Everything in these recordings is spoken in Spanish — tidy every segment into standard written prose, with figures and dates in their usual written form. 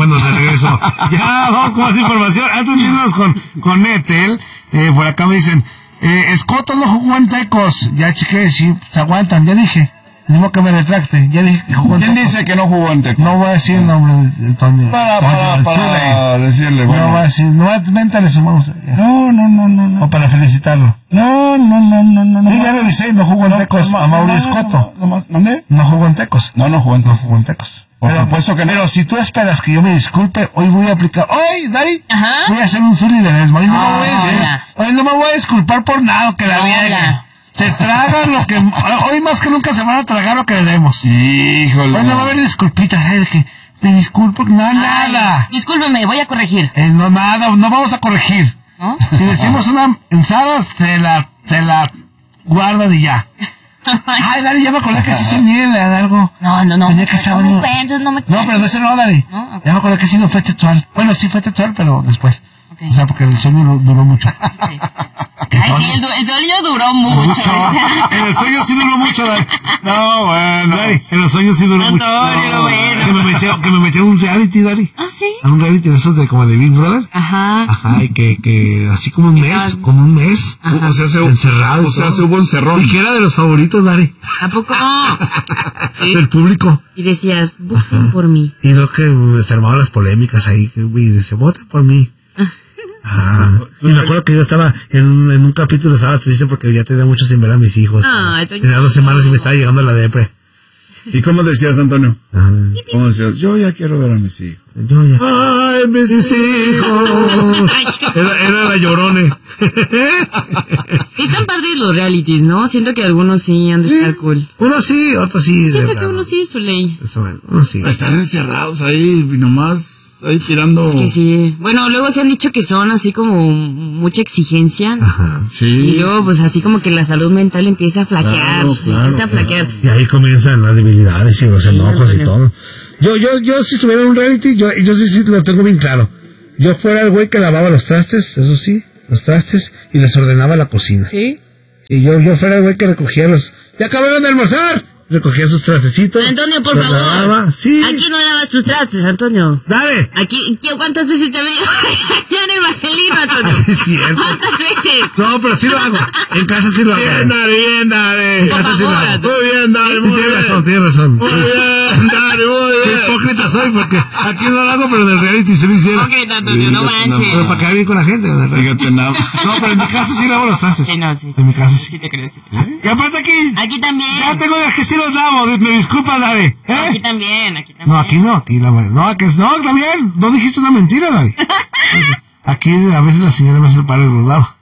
Bueno, de regreso. Ya, vamos con más información. Antes de irnos con Ethel, por acá me dicen, Escoto no jugó en Tecos. Ya chequé, sí, se aguantan, ya dije. Mismo que me retracte, ya dije que jugó en ¿Quién Tecos. dice que no jugó en Tecos? No voy a decir el nombre de Toño. Para decirle, bueno. No voy a decir, no va a mentarle su vamos. No. O para felicitarlo. No. Sí, ya revisé, no jugó en Tecos a Mauri Escoto. ¿Dónde? No jugó en Tecos. No jugó en No Tecos. jugó en Tecos. Por supuesto que no. Pero si tú esperas que yo me disculpe, hoy voy a aplicar. Hoy, Dari, Ajá. voy a hacer un Zuli de Lesmo. Hoy no me voy a decir. Hola. Hoy no me voy a disculpar por nada que la vida. Hola. Se tragan lo que. Hoy más que nunca se van a tragar lo que le demos. Híjole. Hoy no va a haber disculpitas, ¿sabes qué? Me disculpo, no, Ay, nada. Discúlpeme, voy a corregir. No, nada, no vamos a corregir. ¿No? Si decimos una ensada, se la guardan y ya. Ay, Dari, ya me acordé que sí soñé de algo. No. Soñé que estaba No en me cuentes, no me No, cuentes. pero de ese no, Dari. No, ok. Ya me acordé que sí no fue textual. Bueno, sí fue textual, pero después. Ok. O sea, porque el sueño duró mucho. Ay, sí, el sueño duró mucho. En el sueño sí duró mucho, Dari. No, bueno. Dari, en los sueños sí duró mucho. Antonio, bueno. Que me metió a un reality, Dari. ¿Ah, sí? A un reality de esos de como de Big Brother. Ajá. Ajá, y que así como un mes. Ajá. O sea, Encerrado. se hubo encerrón. Y que era de los favoritos, Dari. ¿A poco? Sí. Del público. Y decías, voten por mí. Y lo que se armaban las polémicas ahí, y dice, voten por mí. Y me acuerdo que yo estaba en un capítulo, estaba triste porque ya tenía mucho sin ver a mis hijos. Ay, Toño. Tenía 2 semanas y me estaba llegando la depre. ¿Y cómo decías, Antonio? Ajá. ¿Cómo decías? Yo ya quiero ver a mis hijos. Yo ya. ¡Ay, mis hijos! Era la llorone. Están padres los realities, ¿no? Siento que algunos sí han de estar cool. Uno sí, otro sí. Siento que uno sí es su ley. Uno sí. Están encerrados ahí y nomás ahí tirando. Es que sí. Bueno, luego se han dicho que son así como mucha exigencia. Ajá. Sí. Y luego, pues así como que la salud mental empieza a flaquear. Claro, Empieza a flaquear. Y ahí comienzan las debilidades y los enojos y todo. Yo si estuviera en un reality, yo sí lo tengo bien claro. Yo fuera el güey que lavaba los trastes, eso sí, los trastes, y les ordenaba la cocina. ¿Sí? Y yo fuera el güey que recogía ¡ya acabaron de almorzar! Recogía sus trastecitos. Antonio, por los favor. lavaba. Sí. Aquí no lavas tus trastes, Antonio. ¡Dale! Aquí, ¿cuántas veces te veo? Ya en el vaselino, Antonio. Sí, es cierto. ¿Cuántas veces? No, pero sí lo hago. En casa sí lo hago. Bien, Dale. En Por casa sí lo favor, hago. Muy bien, Dale, muy Tienes bien. razón, tienes razón. Muy bien, Dale, muy Qué bien. hipócrita soy porque aquí no lo hago, pero en el reality se me hiciera. Ok, Antonio, no manches. Pero para quedar bien con la gente. en el reality. Fíjate nada. No, pero en mi casa sí lavo los trastes. Sí, no, sí. En mi casa sí. Sí te creo, sí te creo. Y aparte aquí, Aquí también. ya tengo de que sí los lavo. Me disculpas, Dari. Aquí también, aquí también. No, aquí no, aquí la no, está bien. No dijiste una mentira, Dari. Aquí a veces la señora me hace el padre de los lava.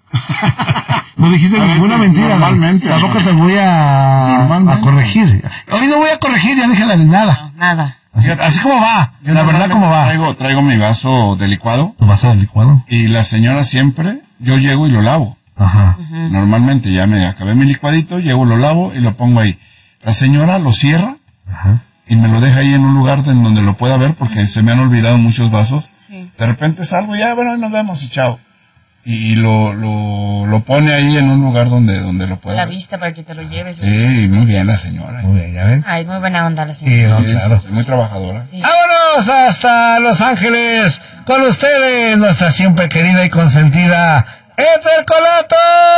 No dijiste A ninguna veces, mentira. normalmente. Dari. Tampoco te voy a Normalmente. corregir. Hoy no voy a corregir, ya dije nada. No, nada. Así como va, la verdad como va. Traigo mi vaso de licuado ¿Tu vaso de licuado? y la señora siempre, yo llego y lo lavo. Ajá. Normalmente ya me acabé mi licuadito, llego, lo lavo y lo pongo ahí. La señora lo cierra Ajá. y me lo deja ahí en un lugar en donde lo pueda ver porque se me han olvidado muchos vasos. Sí. De repente salgo y ya, bueno, nos vemos y chao. Y lo pone ahí en un lugar donde lo pueda La ver. vista para que te lo lleves. Sí, muy bien la señora. Muy bien, ¿ya ven? Ay, muy buena onda la Sí, señora. no, claro. Sí, muy trabajadora. Sí. ¡Vámonos hasta Los Ángeles! Con ustedes, nuestra siempre querida y consentida Ethel Colato.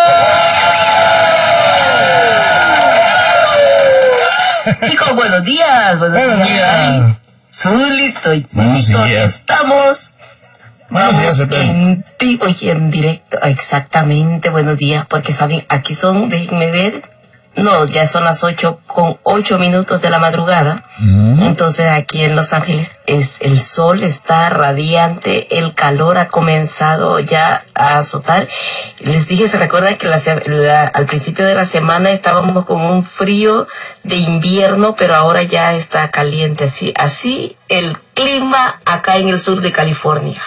Chicos, buenos días. Buenos días. Zulito y Buenos Tito, días. estamos. Buenos días, Ethel. En vivo y en directo. Exactamente, buenos días, porque saben, aquí son, déjenme ver. No, ya son las 8:08 de la madrugada. Entonces aquí en Los Ángeles el sol está radiante, el calor ha comenzado ya a azotar. Les dije, se recuerdan que al principio de la semana estábamos con un frío de invierno, pero ahora ya está caliente. Así el clima acá en el sur de California.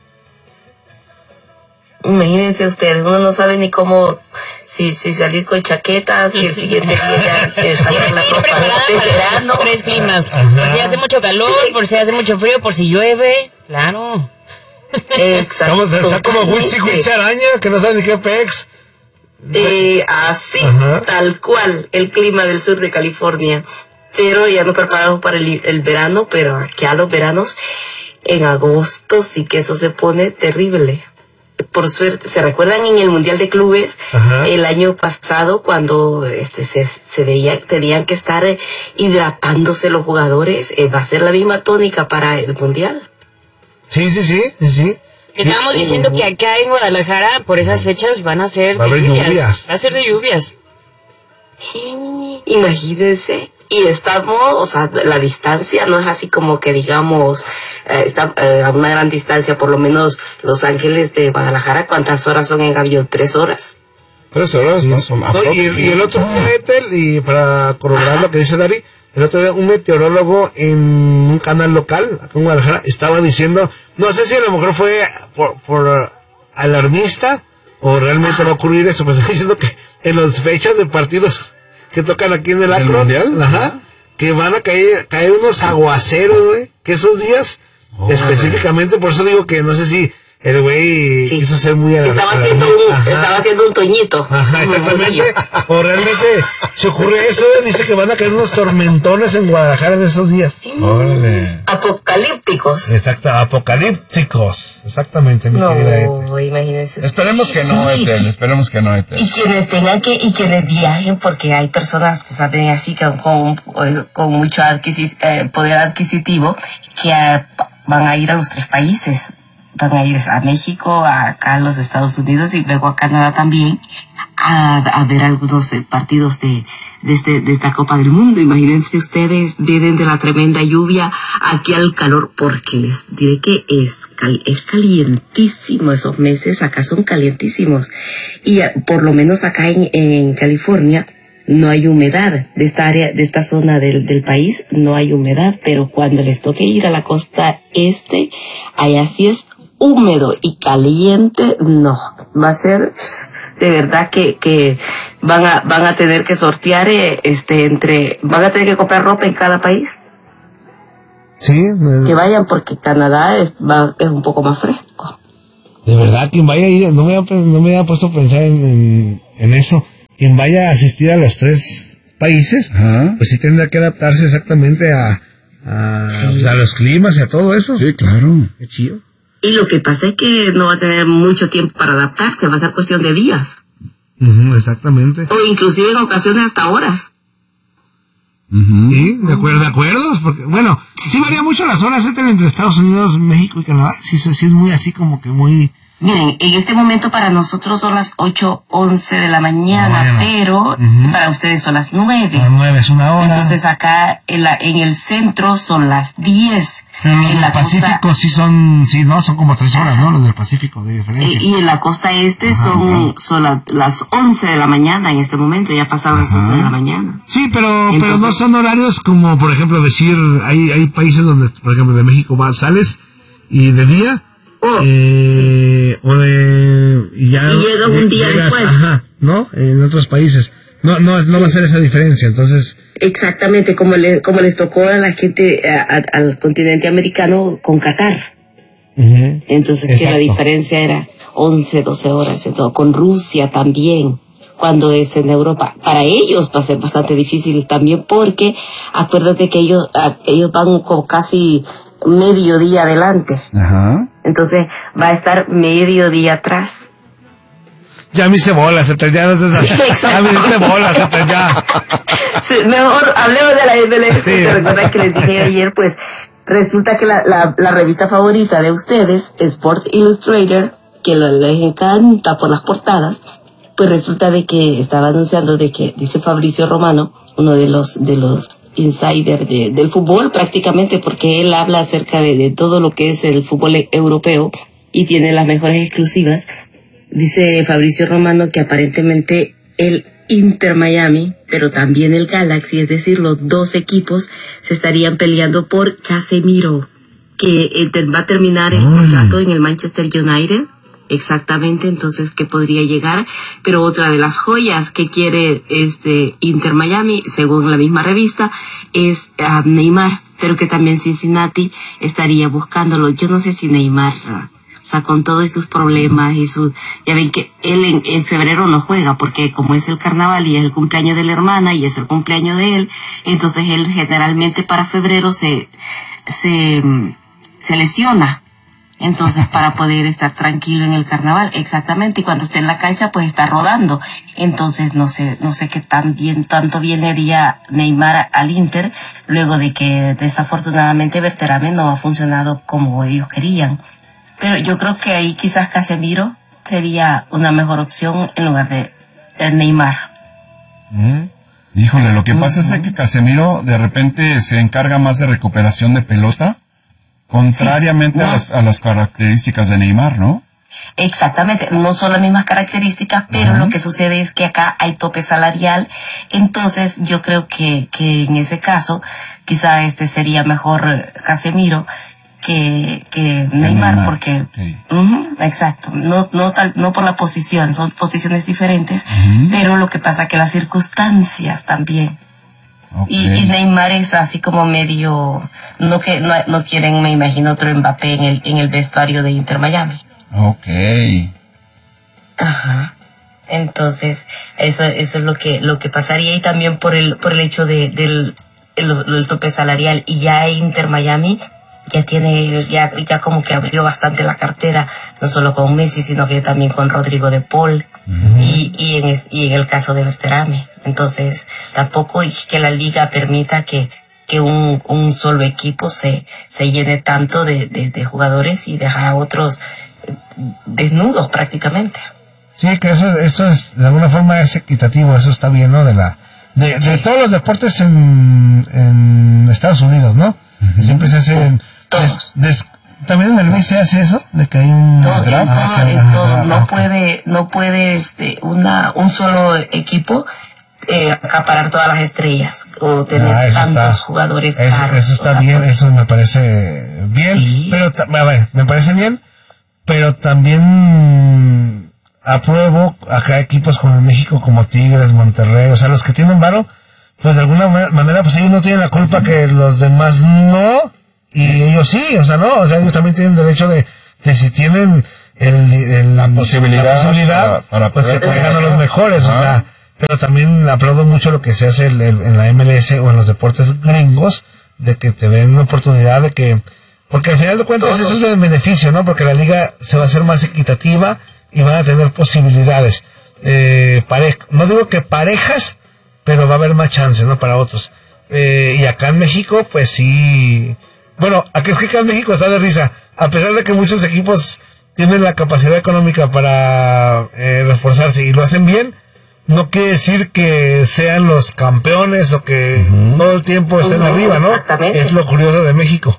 Imagínense ustedes, uno no sabe ni cómo, si salir con chaquetas y el siguiente día ya sacar la ropa de verano. Los 3 climas. Por si hace mucho calor, por si hace mucho frío, por si llueve. Claro. Exacto. Está como Huichi Araña, que no sabe ni qué pex. Así, Ajá. tal cual, el clima del sur de California. Pero ya nos preparamos para el verano, pero aquí a los veranos en agosto sí que eso se pone terrible. Por suerte, ¿se recuerdan en el Mundial de Clubes? Ajá. El año pasado cuando se veía, tenían que estar hidratándose los jugadores? Va a ser la misma tónica para el Mundial. Sí. Estábamos diciendo que acá en Guadalajara, por esas fechas, van a ser Va a haber lluvias. Va a ser de lluvias. Imagínense. Y estamos, o sea, la distancia no es así como que digamos, está a una gran distancia, por lo menos Los Ángeles de Guadalajara, ¿cuántas horas son en avión? 3 horas. 3 horas más o menos. No, y el otro día, Ethel, y para corroborar lo que dice Dari, el otro día un meteorólogo en un canal local, acá en Guadalajara, estaba diciendo, no sé si a lo mejor fue por alarmista o realmente va a ocurrir eso, pero está diciendo que en las fechas de partidos que tocan aquí en el Acro, Mundial? ajá, que van a caer unos aguaceros, güey, que esos días, específicamente, por eso digo que no sé si el güey quiso ser muy Estaba haciendo un toñito. Ajá, exactamente. O realmente se ocurre eso, dice que van a caer unos tormentones en Guadalajara en esos días. Órale. Apocalípticos. Exacto, apocalípticos. Exactamente, mi querida Ethel. No, imagínense. Esperemos que no, Sí. Ethel, esperemos que no, Ethel. Y quienes tengan y quienes viajen, porque hay personas que saben así con mucho poder adquisitivo, que van a ir a los 3 países. Van a ir a México, acá a los Estados Unidos y luego a Canadá también a ver algunos partidos de esta Copa del Mundo. Imagínense ustedes, vienen de la tremenda lluvia aquí al calor, porque les diré que es calientísimo esos meses, acá son calientísimos. Y por lo menos acá en California no hay humedad, de esta área, de esta zona del país no hay humedad, pero cuando les toque ir a la costa este, allá sí es húmedo y caliente, no, va a ser de verdad que van a tener que sortear van a tener que comprar ropa en cada país. Sí, Que vayan porque Canadá es un poco más fresco. de verdad, quien vaya a ir, no me había puesto a pensar en eso. Quien vaya a asistir a los 3 países, Ajá. pues sí tendrá que adaptarse exactamente pues a los climas y a todo eso. Sí, claro. Qué chido. Y lo que pasa es que no va a tener mucho tiempo para adaptarse, va a ser cuestión de días. Ujú, exactamente. O inclusive en ocasiones hasta horas. Sí, de acuerdo, porque, bueno, sí varía mucho las horas entre Estados Unidos, México y Canadá. Sí es muy así como que muy... Miren, en este momento para nosotros son las 8:11 de la mañana, pero para ustedes son las 9. A las 9 es una hora. Entonces acá en el centro son las 10. Pero los en del la Pacífico costa, son como 3 horas, ¿no? Los del Pacífico de diferencia. y en la costa este son las 11 de la mañana en este momento, ya pasaron las 11 de la mañana. Sí, pero Entonces, no son horarios como, por ejemplo, decir, hay países donde, por ejemplo, de México sales y de día, y llega un día después. Ajá, ¿no? En otros países. No va a ser esa diferencia, entonces... Exactamente, como les tocó a la gente, al continente americano con Qatar. Entonces, que la Exacto. diferencia era 11, 12 horas, entonces, con Rusia también, cuando es en Europa. Para ellos va a ser bastante difícil también, porque acuérdate que ellos van como casi medio día adelante. Ajá. Entonces, va a estar medio día atrás. Ya me hice bolas, ya me hice bolas, ya. Sí, mejor hablemos de la recuerda que les dije ayer, pues resulta que la revista favorita de ustedes, Sport Illustrated, que les encanta por las portadas, pues resulta de que estaba anunciando de que, dice Fabricio Romano, uno de los insiders del fútbol prácticamente, porque él habla acerca de todo lo que es el fútbol europeo y tiene las mejores exclusivas. Dice Fabricio Romano que aparentemente el Inter Miami, pero también el Galaxy, es decir, los 2 equipos se estarían peleando por Casemiro, que va a terminar el contrato en el Manchester United. Exactamente, entonces que podría llegar, pero otra de las joyas que quiere Inter Miami, según la misma revista, es Neymar, pero que también Cincinnati estaría buscándolo. Yo no sé si Neymar, o sea, con todos sus problemas ya ven que él en febrero no juega, porque como es el carnaval y es el cumpleaños de la hermana y es el cumpleaños de él, entonces él generalmente para febrero se se lesiona. Entonces, para poder estar tranquilo en el carnaval, exactamente, y cuando esté en la cancha, pues está rodando. Entonces, no sé qué tanto bien le haría Neymar al Inter, luego de que desafortunadamente Berterame no ha funcionado como ellos querían. Pero yo creo que ahí quizás Casemiro sería una mejor opción en lugar de Neymar. Híjole, lo que pasa es que Casemiro de repente se encarga más de recuperación de pelota, contrariamente sí, a las características de Neymar, ¿no? Exactamente, no son las mismas características, pero lo que sucede es que acá hay tope salarial, entonces yo creo que en ese caso quizá sería mejor Casemiro que Neymar, porque okay. Exacto, no por la posición, son posiciones diferentes, pero lo que pasa que las circunstancias también. Okay. Y Neymar es así como medio, no quieren, me imagino, otro Mbappé en el vestuario de Inter Miami. Okay. Ajá. Entonces, eso es lo que pasaría, y también por el hecho del tope salarial, y ya Inter Miami ya como que abrió bastante la cartera, no solo con Messi, sino que también con Rodrigo de Paul, y en el caso de Berterame. Entonces, tampoco que la liga permita que un solo equipo se llene tanto de jugadores y dejar a otros desnudos prácticamente. Sí, que eso es, de alguna forma es equitativo, eso está bien, ¿no? De todos los deportes en Estados Unidos, ¿no? Siempre se hacen también en el BCE se hace eso, de que hay un draft. Todo. No puede un solo equipo acaparar todas las estrellas o tener tantos jugadores caros. Eso está bien, eso me parece bien, sí. Pero a ver, me parece bien, pero también apruebo acá equipos como en México, como Tigres, Monterrey, o sea, los que tienen varo, pues de alguna manera, pues ellos no tienen la culpa que los demás no, y ellos sí, o sea, no, o sea, ellos también tienen derecho de si tienen la posibilidad para pues que traigan a los mejores, o sea, pero también aplaudo mucho lo que se hace en la MLS o en los deportes gringos, de que te den una oportunidad de que, porque al final de cuentas eso es el beneficio, ¿no? Porque la liga se va a hacer más equitativa y van a tener posibilidades, no digo que parejas, pero va a haber más chance, ¿no? Para otros. Y acá en México, pues sí. Bueno, es que acá en México está de risa. A pesar de que muchos equipos tienen la capacidad económica para reforzarse y lo hacen bien, no quiere decir que sean los campeones o que todo el tiempo estén arriba, ¿no? Exactamente. Es lo curioso de México.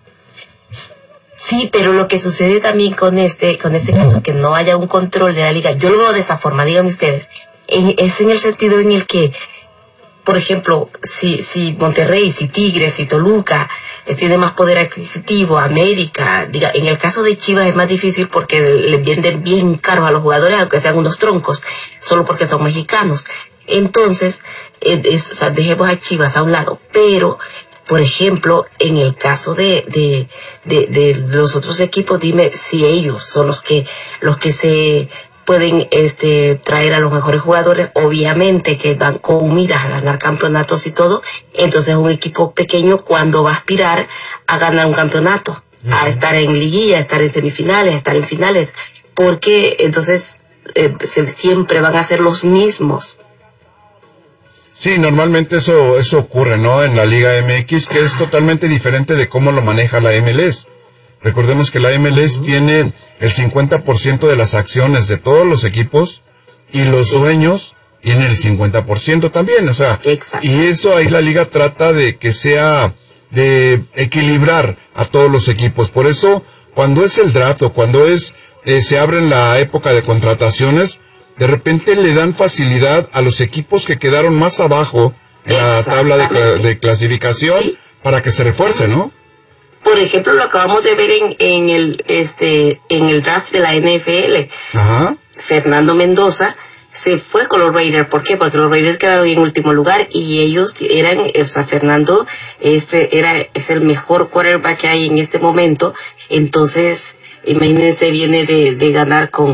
Sí, pero lo que sucede también con este caso, que no haya un control de la liga, yo lo veo de esa forma, díganme ustedes, es en el sentido en el que, por ejemplo, si Monterrey, si Tigres, si Toluca tiene más poder adquisitivo, América, en el caso de Chivas es más difícil porque le venden bien caros a los jugadores, aunque sean unos troncos, solo porque son mexicanos. Entonces, o sea, dejemos a Chivas a un lado, pero por ejemplo, en el caso de los otros equipos, dime si ellos son los que se pueden traer a los mejores jugadores, obviamente que van con miras a ganar campeonatos y todo. Entonces un equipo pequeño, cuando va a aspirar a ganar un campeonato, a estar en liguilla, a estar en semifinales, a estar en finales, porque entonces siempre van a ser los mismos. Sí, normalmente eso ocurre, ¿no? En la Liga MX, que es totalmente diferente de cómo lo maneja la MLS. Recordemos que la MLS tiene el 50% de las acciones de todos los equipos y los dueños tienen el 50% también, o sea, exacto. Y eso ahí la liga trata de que sea, de equilibrar a todos los equipos. Por eso, cuando es el draft o cuando se abre en la época de contrataciones, de repente le dan facilidad a los equipos que quedaron más abajo en la tabla de clasificación, sí, para que se refuerce, ¿no? Por ejemplo, lo acabamos de ver en el draft de la NFL. Ajá. Fernando Mendoza se fue con los Raiders. ¿Por qué? Porque los Raiders quedaron en último lugar y ellos eran, o sea, Fernando es el mejor quarterback que hay en este momento. Entonces, imagínense, viene de ganar con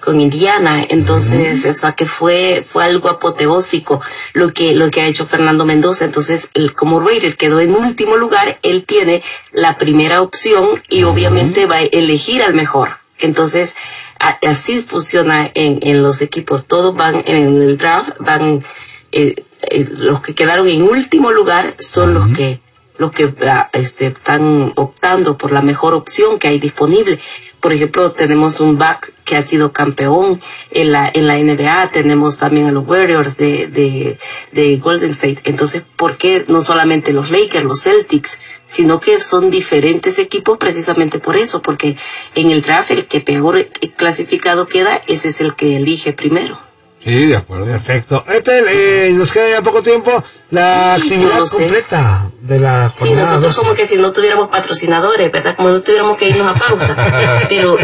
Indiana. Entonces, o sea, que fue algo apoteósico lo que ha hecho Fernando Mendoza. Entonces, como Raider quedó en último lugar, él tiene la primera opción y obviamente va a elegir al mejor. Entonces, así funciona en los equipos. Todos van en el draft, los que quedaron en último lugar son los que están optando por la mejor opción que hay disponible. Por ejemplo, tenemos un back que ha sido campeón en la NBA, tenemos también a los Warriors de Golden State. Entonces, ¿por qué no solamente los Lakers, los Celtics, sino que son diferentes equipos precisamente por eso? Porque en el draft el que peor clasificado queda, ese es el que elige primero. Sí, de acuerdo. Perfecto. Nos queda ya poco tiempo. La actividad completa de la jornada. Sí, nosotros 12. como que si no tuviéramos patrocinadores, ¿verdad? Como no tuviéramos que irnos a pausa. Pero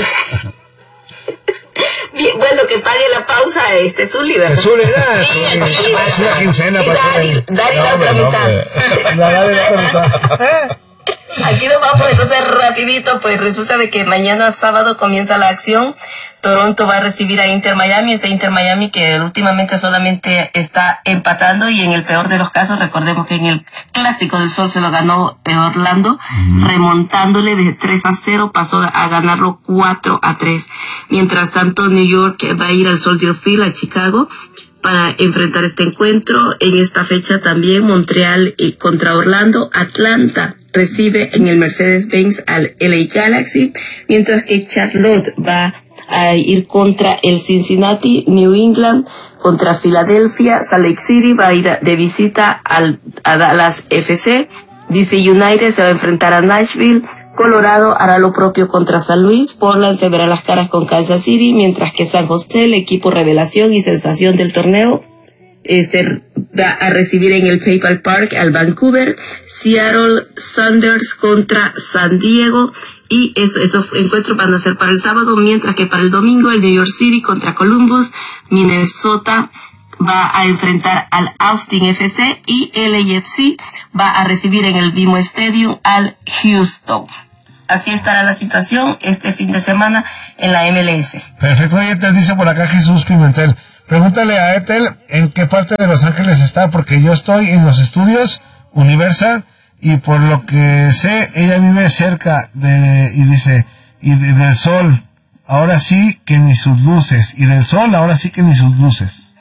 bien, bueno, que pague la pausa Zuli, ¿verdad? Zuli, Sí, el Zuli la paga. es una quincena Y para Dari la otra mitad. la otra mitad. Aquí nos vamos entonces rapidito, pues resulta de que mañana sábado comienza la acción. Toronto va a recibir a Inter Miami, Inter Miami que últimamente solamente está empatando y en el peor de los casos, recordemos que en el Clásico del Sol se lo ganó Orlando, remontándole de 3-0, pasó a ganarlo 4-3. Mientras tanto, New York va a ir al Soldier Field, a Chicago, para enfrentar este encuentro. En esta fecha también Montreal contra Orlando. Atlanta recibe en el Mercedes-Benz al LA Galaxy, mientras que Charlotte va a ir contra el Cincinnati. New England contra Filadelfia. Salt Lake City va a ir de visita a Dallas FC. DC United se va a enfrentar a Nashville. Colorado hará lo propio contra San Luis. Portland se verá las caras con Kansas City, mientras que San José, el equipo revelación y sensación del torneo, va a recibir en el PayPal Park al Vancouver. Seattle Sounders contra San Diego, y esos encuentros van a ser para el sábado, mientras que para el domingo el New York City contra Columbus. Minnesota va a enfrentar al Austin FC y LAFC va a recibir en el BMO Stadium al Houston. Así estará la situación este fin de semana en la MLS. Perfecto. Oye, te dice por acá Jesús Pimentel. Pregúntale a Ethel en qué parte de Los Ángeles está, porque yo estoy en los estudios Universal y por lo que sé, ella vive cerca del sol. Ahora sí que ni sus luces. Y del sol, ahora sí que ni sus luces.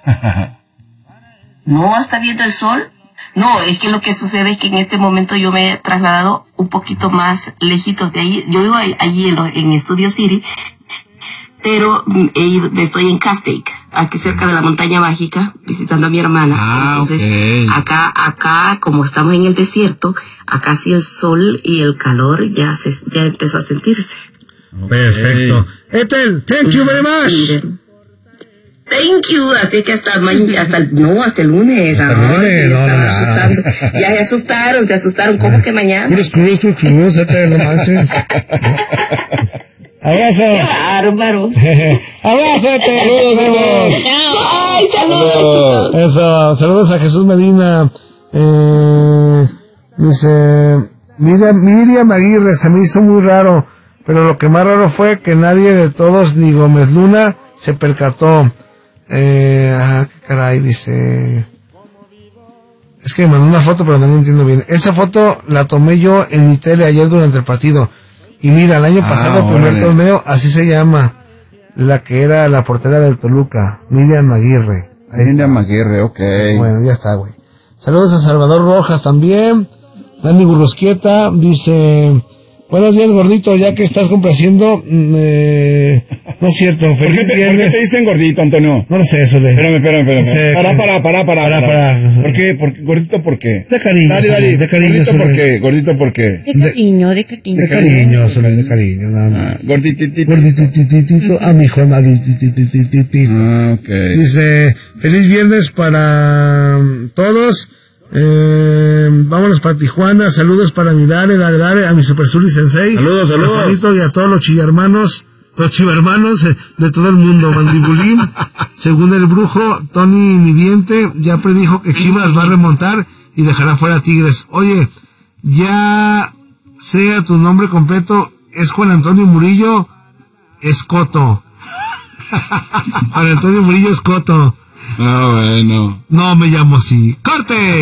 ¿No está viendo el sol? No, es que lo que sucede es que en este momento yo me he trasladado un poquito más lejitos de ahí. Yo vivo allí en Studio City, pero estoy en Castaic, aquí cerca de la Montaña Mágica, visitando a mi hermana. Entonces, okay. acá, como estamos en el desierto, acá sí el sol y el calor ya empezó a sentirse. Perfecto. Ethel, thank you very much. Thank you, así que hasta el lunes. Hasta el lunes, Ya se asustaron, ¿cómo que mañana? Cruz, Ethel, no manches. Abrazo. Qué bárbaro. Abrazo, Ethel. Saludos. Ay, saludos. Eso, saludos a Jesús Medina. Dice, Miriam Aguirre, se me hizo muy raro, pero lo que más raro fue que nadie de todos, ni Gómez Luna, se percató. Qué caray, dice. Es que me mandó una foto, pero no entiendo bien. Esa foto la tomé yo en mi tele ayer durante el partido. Y mira, el año pasado, el primer torneo, así se llama. La que era la portera del Toluca, Miriam Aguirre. Miriam Aguirre, ok. Bueno, ya está, güey. Saludos a Salvador Rojas también. Dani Burrusquieta dice: buenos días, gordito, ya que estás complaciendo, no es cierto, ¿Por qué te dicen gordito, Antonio? No lo sé, eso le... Espérame. sé, Para. ¿Por qué? ¿Gordito por qué? De cariño. Dale, de cariño. ¿Gordito por qué? De cariño. Solo de cariño, nada más. Gordititito. Mi hijo, Ok. Dice, feliz viernes para todos. Vámonos para Tijuana. Saludos para mi Dare, a mi Super Zuli Sensei. Saludos. A Juanito y a todos los chivermanos de todo el mundo. Mandibulín. Según el brujo Tony Midiente, ya predijo que Chivas va a remontar y dejará fuera a Tigres. Oye, ya sea tu nombre completo, es Juan Antonio Murillo Escoto. Juan Antonio Murillo Escoto. Ah, bueno. No me llamo así. ¡Corte!